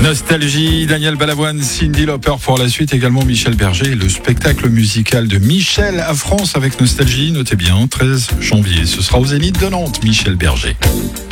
Nostalgie, Daniel Balavoine, Cyndi Lauper pour la suite, également Michel Berger. Le spectacle musical de Michel à France avec Nostalgie, notez bien, 13 janvier. Ce sera au Zénith de Nantes, Michel Berger.